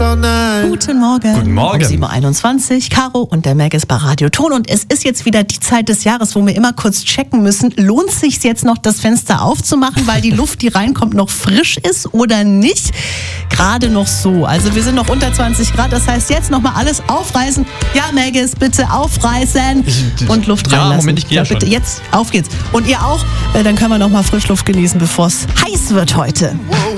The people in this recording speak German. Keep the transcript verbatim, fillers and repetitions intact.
Sonne. Guten Morgen. Guten Morgen. Um sieben Uhr einundzwanzig. Caro und der Meg ist bei Radio Ton. Und es ist jetzt wieder die Zeit des Jahres, wo wir immer kurz checken müssen, lohnt es sich jetzt noch, das Fenster aufzumachen, weil die Luft, die reinkommt, noch frisch ist oder nicht? Gerade noch so. Also wir sind noch unter zwanzig Grad. Das heißt, jetzt nochmal alles aufreißen. Ja, Megis, bitte aufreißen und Luft ja, reinlassen. Moment, ich gehe ja, ja bitte, schon. jetzt, auf geht's. Und ihr auch, äh, dann können wir nochmal Frischluft genießen, bevor es heiß wird heute. Wow.